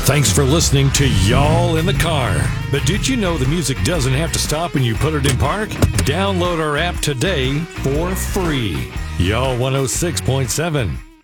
Thanks for listening to Y'all in the Car. But did you know the music doesn't have to stop when you put it in park? Download our app today for free. Y'all 106.7.